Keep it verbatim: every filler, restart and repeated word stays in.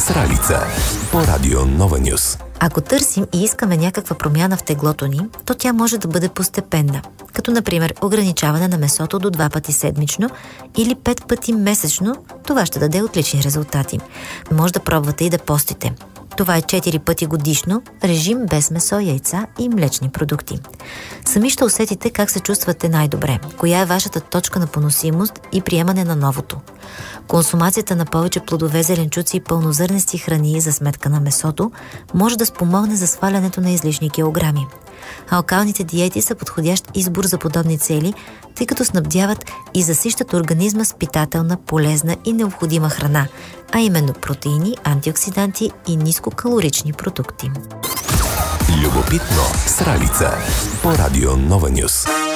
с Ралица по Радио Нова Нюс. Ако търсим и искаме някаква промяна в теглото ни, то тя може да бъде постепенна, като например ограничаване на месото до два пъти седмично или пет пъти месечно. Това ще даде отлични резултати. Може да пробвате и да постите. Това е четири пъти годишно, режим без месо, яйца и млечни продукти. Сами ще усетите как се чувствате най-добре, коя е вашата точка на поносимост и приемане на новото. Консумацията на повече плодове, зеленчуци и пълнозърнести храни за сметка на месото може да спомогне за свалянето на излишни килограми. Алкалните диети са подходящ избор за подобни цели, тъй като снабдяват и засищат организма с питателна, полезна и необходима храна, а именно протеини, антиоксиданти и нискокалорични продукти. Любопитно с Ралица по Радио Нова Нюс.